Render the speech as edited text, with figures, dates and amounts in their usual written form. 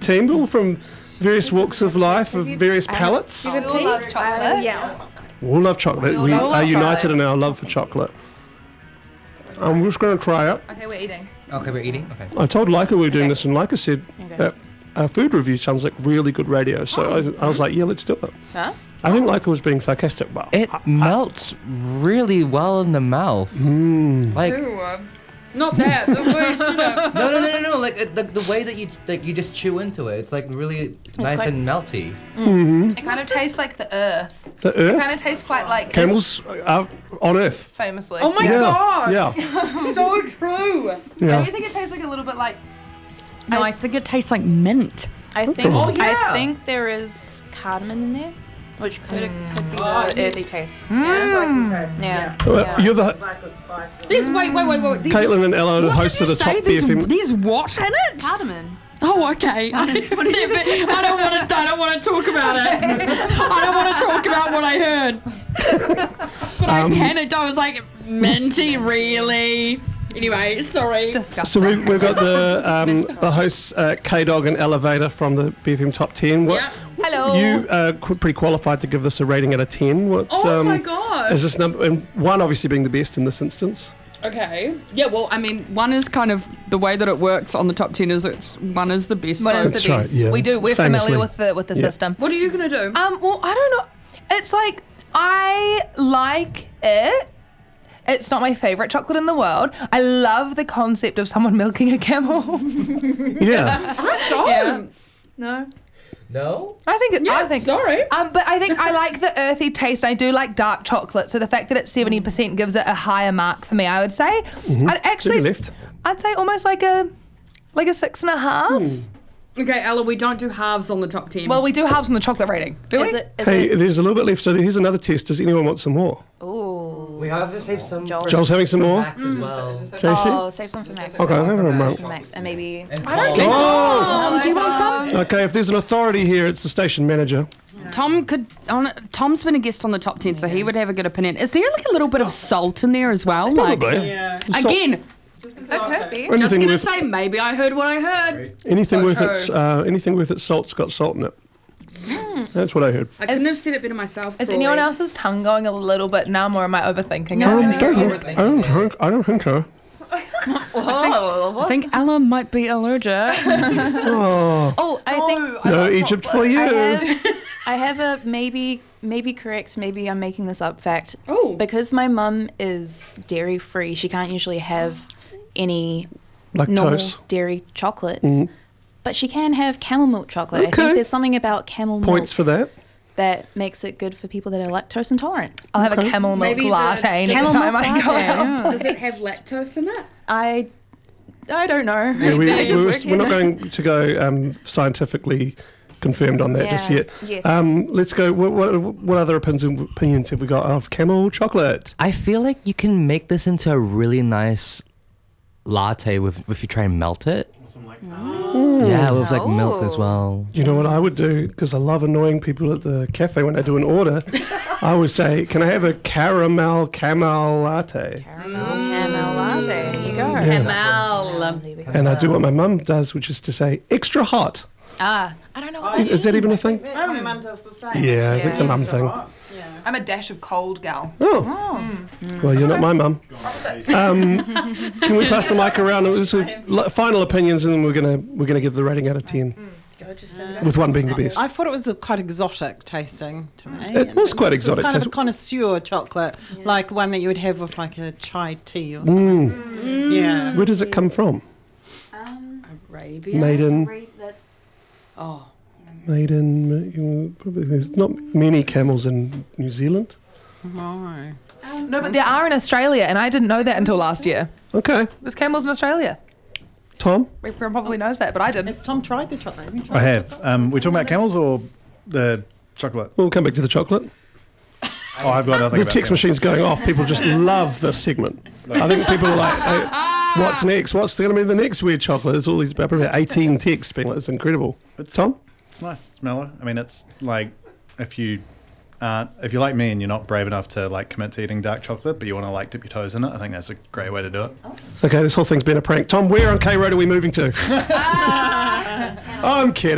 team, all from various walks of life, of various palates. We all love chocolate. We all love chocolate. We are united in our love for chocolate. I'm just going to try it. Okay, we're eating. Okay, we're eating? Okay. I told Laika we were doing this, and Laika said that our food review sounds like really good radio. So I was like, yeah, let's do it. Huh? I think Laika was being sarcastic. But It melts really well in the mouth. Like, Not that. The way should have. no. Like the way that you just chew into it, it's like really nice and melty. It kind of tastes like the earth. the It earth, kind of tastes quite like camels are on earth. famously. Oh my god. Yeah. So true. Don't Yeah. you think it tastes like a little bit like? No, I think it tastes like mint. I think Oh, yeah. I think there is cardamom in there, which could be the earthy taste. Yeah. You're the There's wait. These, Caitlin and Ella, the hosts of the top BFM. There's what in it? Cardamom. Oh, okay. I don't want to talk about it. I don't want to talk about what I heard. But I panicked. I was like, minty, really? Anyway, sorry. So we've got the hosts, K-Dog and Elevator from the BFM Top 10. Yeah. Hello. You are pretty qualified to give this a rating out of 10. What's, Oh my god. Is this number, and 1 obviously being the best in this instance? Okay. Yeah, well, I mean, 1 is kind of the way that it works on the top 10 is 1 is the best. What is so- the That's right, best? yeah. We're Famously. familiar with the system. What are you going to do? Well, I don't know. It's like I like it. It's not my favorite chocolate in the world. I love the concept of someone milking a camel. Yeah. No. No? I think. Sorry. But I think I like the earthy taste. I do like dark chocolate, so the fact that it's 70% gives it a higher mark for me. I would say. I'd actually. left. I'd say almost like a 6.5. Okay, Ella, we don't do halves on the top 10. Well, we do halves on the chocolate rating, do we? Is Hey, it? there's a little bit left, so here's another test. Does anyone want some more? Ooh. We have to save some. for Joel's having some more? Max as well. Casey? Oh, save some for Max. Okay, I'll have a Max, month. Max, and maybe. And I don't Tom. think Oh! Do you want some? Okay, if there's an authority here, it's the station manager. Tom's been a guest on the top 10, so he would have a good opinion. Is there like a little bit of salt in there as well? Probably. Like, again, just Anything gonna with, say maybe I heard what I heard. anything So with true. anything with its salt's got salt in it. That's what I heard. I couldn't have said it better myself. Is Crawley. anyone else's tongue going a little bit numb, or am I overthinking it? I don't think so. I think Ella might be allergic. Oh, I think No Egypt for you. I have a maybe correct, maybe I'm making this up fact. Oh. Because my mum is dairy free, she can't usually have any normal Lactose. dairy chocolates. But she can have camel milk chocolate. I Okay. think there's something about camel Points for milk that. that makes it good for people that are lactose intolerant. I'll have a camel milk Maybe the latte next camel time milk I go latte, out. Does it have lactose in it? I don't know. Yeah, Just we're not going to go scientifically confirmed on that just Yeah, yet. yes. Let's go. What other opinions have we got of camel chocolate? I feel like you can make this into a really nice latte if you try and melt it. Yeah, with like milk as well. You know what I would do, because I love annoying people at the cafe when I do an order. I would say, "Can I have a caramel latte?" Camel latte. There you go. Camel. And I do what my mum does, which is to say, "Extra hot." I don't know what Is that even a thing? My mum does the same. Yeah, I think it's a mum thing. I'm a dash of cold gal. Oh, well, you're not my mum. Can we pass the mic around? So, final opinions, and then we're gonna give the rating out of 10. With 1 being the best. I thought it was quite exotic tasting to me. It was quite exotic It's kind of a tasting. connoisseur chocolate, like one that you would have with like a chai tea or something. Yeah. Where does it come from? Arabia. Made in probably there's not many camels in New Zealand. Oh. No, but there are in Australia, and I didn't know that until last year. Okay, There's camels in Australia. Tom. Everyone probably knows that, but I didn't. Has Tom tried the chocolate? Have you tried I have. We talking about camels or the chocolate? We'll come back to the chocolate. Oh, I've got nothing The about text camels. machine's going off. People just love this segment. I think people are like, hey, "What's next? What's going to be the next weird chocolate?" There's all these probably 18 texts being like, "It's incredible." Tom. It's nice. It's mellow. I mean, it's like if you like me and you're not brave enough to like commit to eating dark chocolate, but you want to like dip your toes in it, I think that's a great way to do it. Okay, this whole thing's been a prank. Tom, where on K Road are we moving to? I'm kidding.